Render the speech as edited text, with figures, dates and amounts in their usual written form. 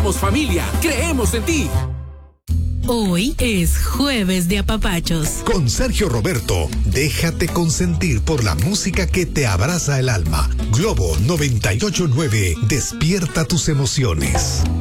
Somos familia, creemos en ti. Hoy es jueves de apapachos. Con Sergio Roberto, déjate consentir por la música que te abraza el alma. Globo 98.9, despierta tus emociones.